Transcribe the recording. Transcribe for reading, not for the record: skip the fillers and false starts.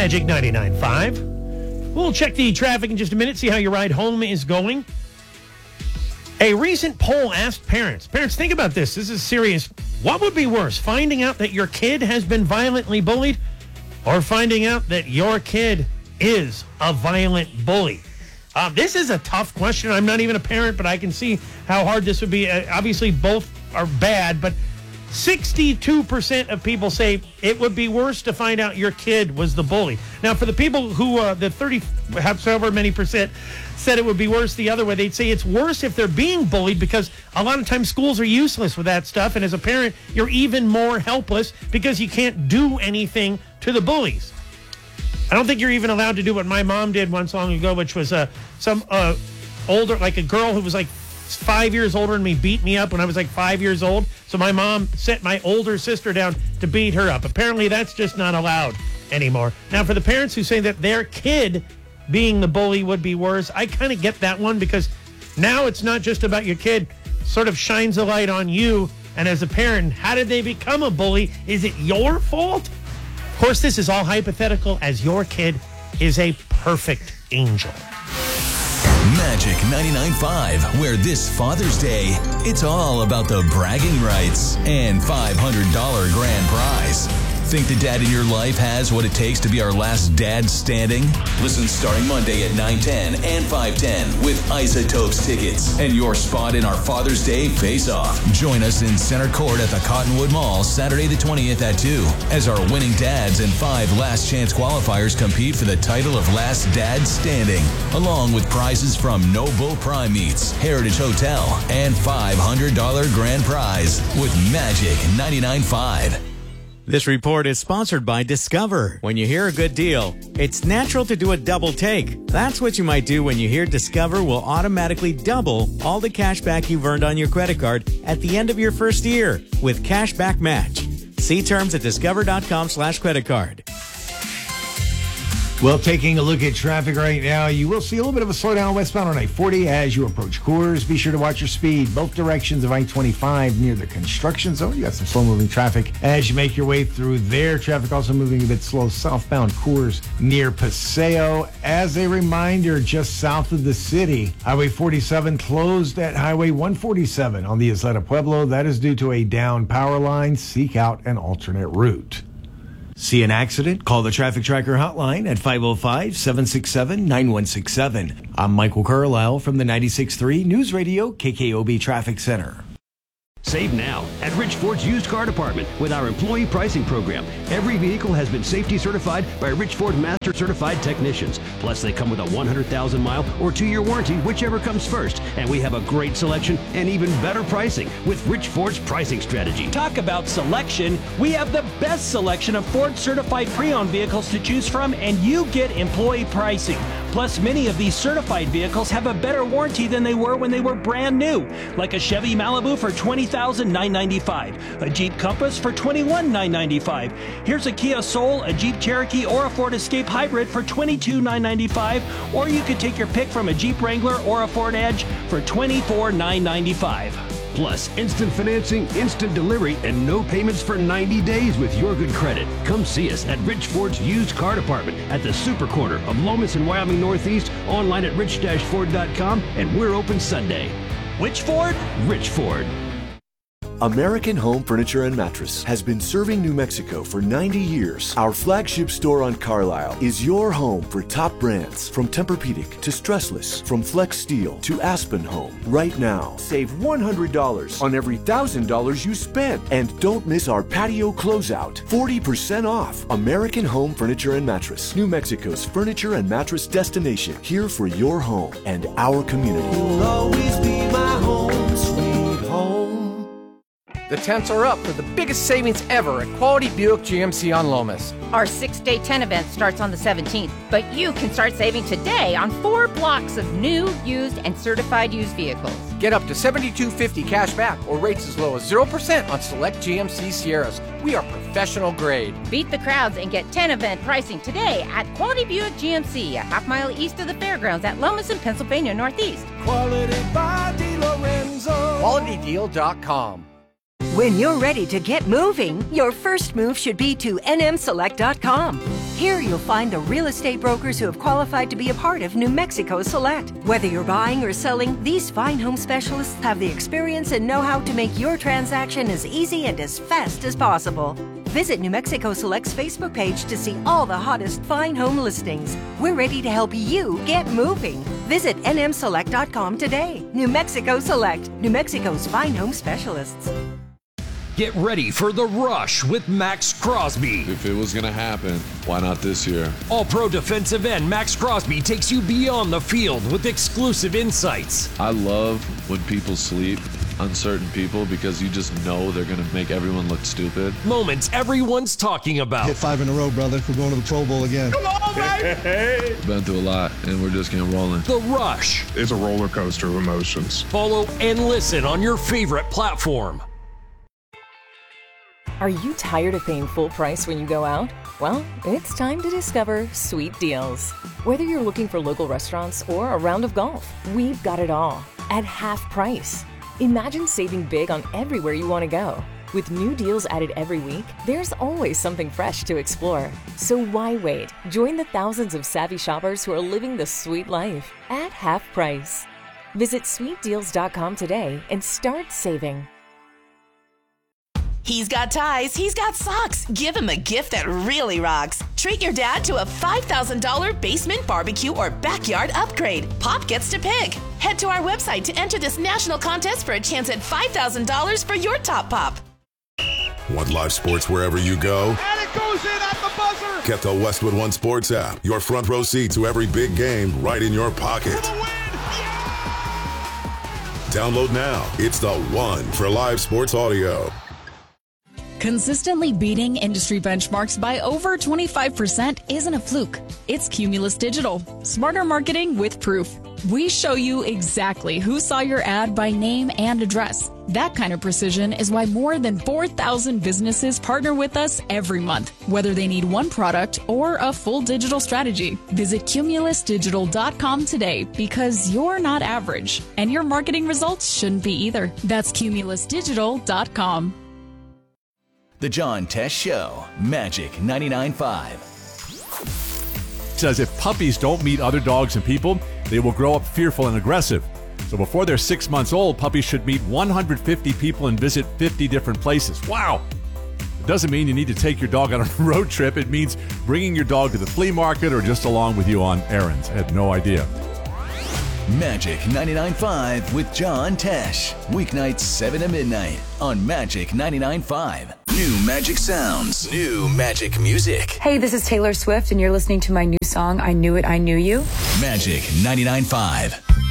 Magic 99.5. We'll check the traffic in just a minute, see how your ride home is going. A recent poll asked parents, think about this. This is serious. What would be worse, finding out that your kid has been violently bullied or finding out that your kid is a violent bully? This is a tough question. I'm not even a parent, but I can see how hard this would be. Obviously, both are bad, but 62% of people say it would be worse to find out your kid was the bully. Now, for the people who, the 30, however many percent, said it would be worse the other way, they'd say it's worse if they're being bullied because a lot of times schools are useless with that stuff. And as a parent, you're even more helpless because you can't do anything to the bullies. I don't think you're even allowed to do what my mom did once long ago, which was some older, like a girl who was like 5 years older than me beat me up when I was like 5 years old. So my mom set my older sister down to beat her up. Apparently that's just not allowed anymore. Now, for the parents who say that their kid being the bully would be worse, I kind of get that one because now it's not just about your kid. Sort of shines a light on you. And as a parent, how did they become a bully? Is it your fault? Of course, this is all hypothetical as your kid is a perfect angel. Magic 99.5, where this Father's Day, it's all about the bragging rights and $500 grand prize. Think the dad in your life has what it takes to be our last dad standing? Listen starting Monday at 9:10 and 5:10 with Isotopes tickets and your spot in our Father's Day face-off. Join us in center court at the Cottonwood Mall Saturday the 20th at 2 as our winning dads and 5 last chance qualifiers compete for the title of Last Dad Standing, along with prizes from No Bull Prime Meats, Heritage Hotel, and $500 grand prize with Magic 99.5. This report is sponsored by Discover. When you hear a good deal, it's natural to do a double take. That's what you might do when you hear Discover will automatically double all the cash back you've earned on your credit card at the end of your first year with Cashback Match. See terms at discover.com/creditcard. Well, taking a look at traffic right now, you will see a little bit of a slowdown westbound on I-40 as you approach Coors. Be sure to watch your speed. Both directions of I-25 near the construction zone. You got some slow-moving traffic as you make your way through there. Traffic also moving a bit slow southbound Coors near Paseo. As a reminder, just south of the city, Highway 47 closed at Highway 147 on the Isleta Pueblo. That is due to a down power line. Seek out an alternate route. See an accident? Call the Traffic Tracker hotline at 505-767-9167. I'm Michael Carlisle from the 96.3 News Radio KKOB Traffic Center. Save now at Rich Ford's used car department with our employee pricing program. Every vehicle has been safety certified by Rich Ford Master Certified technicians. Plus, they come with a 100,000-mile or 2-year warranty, whichever comes first. And we have a great selection and even better pricing with Rich Ford's pricing strategy. Talk about selection. We have the best selection of Ford certified pre-owned vehicles to choose from, and you get employee pricing. Plus, many of these certified vehicles have a better warranty than they were when they were brand new, like a Chevy Malibu for $20,995, a Jeep Compass for $21,995. Here's a Kia Soul, a Jeep Cherokee, or a Ford Escape Hybrid for $22,995, or you could take your pick from a Jeep Wrangler or a Ford Edge for $24,995. Plus, instant financing, instant delivery, and no payments for 90 days with your good credit. Come see us at Rich Ford's used car department at the Super Corner of Lomas and Wyoming Northeast, online at rich-ford.com, and we're open Sunday. Which Ford? Rich Ford. American Home Furniture and Mattress has been serving New Mexico for 90 years. Our flagship store on Carlisle is your home for top brands, from Tempur-Pedic to Stressless, from Flex Steel to Aspen Home. Right now, save $100 on every $1,000 you spend. And don't miss our patio closeout, 40% off. American Home Furniture and Mattress, New Mexico's furniture and mattress destination, here for your home and our community. You'll always be my home, sweet home. The tents are up for the biggest savings ever at Quality Buick GMC on Lomas. Our 6-day tent event starts on the 17th, but you can start saving today on 4 blocks of new, used, and certified used vehicles. Get up to $7,250 cash back or rates as low as 0% on select GMC Sierras. We are professional grade. Beat the crowds and get tent event pricing today at Quality Buick GMC, a half-mile east of the fairgrounds at Lomas in Pennsylvania Northeast. Quality by DiLorenzo. QualityDeal.com. When you're ready to get moving, your first move should be to nmselect.com. Here you'll find the real estate brokers who have qualified to be a part of New Mexico Select. Whether you're buying or selling, these fine home specialists have the experience and know-how to make your transaction as easy and as fast as possible. Visit New Mexico Select's Facebook page to see all the hottest fine home listings. We're ready to help you get moving. Visit nmselect.com today. New Mexico Select, New Mexico's fine home specialists. Get ready for the rush with Max Crosby. If it was going to happen, why not this year? All-pro defensive end Max Crosby takes you beyond the field with exclusive insights. I love when people sleep, uncertain people, because you just know they're going to make everyone look stupid. Moments everyone's talking about. Hit 5 in a row, brother. We're going to the Pro Bowl again. Come on, baby! Been through a lot, and we're just getting rolling. The Rush. It's a roller coaster of emotions. Follow and listen on your favorite platform. Are you tired of paying full price when you go out? Well, it's time to discover Sweet Deals. Whether you're looking for local restaurants or a round of golf, we've got it all at half price. Imagine saving big on everywhere you want to go. With new deals added every week, there's always something fresh to explore. So why wait? Join the thousands of savvy shoppers who are living the sweet life at half price. Visit sweetdeals.com today and start saving. He's got ties, he's got socks. Give him a gift that really rocks. Treat your dad to a $5,000 basement barbecue or backyard upgrade. Pop gets to pick. Head to our website to enter this national contest for a chance at $5,000 for your top pop. Want live sports wherever you go? And it goes in at the buzzer! Get the Westwood One Sports app. Your front row seat to every big game right in your pocket. Download now. It's the one for live sports audio. Consistently beating industry benchmarks by over 25% isn't a fluke. It's Cumulus Digital. Smarter marketing with proof. We show you exactly who saw your ad by name and address. That kind of precision is why more than 4,000 businesses partner with us every month, whether they need one product or a full digital strategy. Visit cumulusdigital.com today because you're not average, and your marketing results shouldn't be either. That's cumulusdigital.com. The John Tesh Show, Magic 99.5. Says if puppies don't meet other dogs and people, they will grow up fearful and aggressive. So before they're 6 months old, puppies should meet 150 people and visit 50 different places. Wow! It doesn't mean you need to take your dog on a road trip. It means bringing your dog to the flea market or just along with you on errands. I had no idea. Magic 99.5 with John Tesh. Weeknights 7 to midnight on Magic 99.5. New magic sounds. New magic music. Hey, this is Taylor Swift, and you're listening to my new song, I Knew It, I Knew You. Magic 99.5.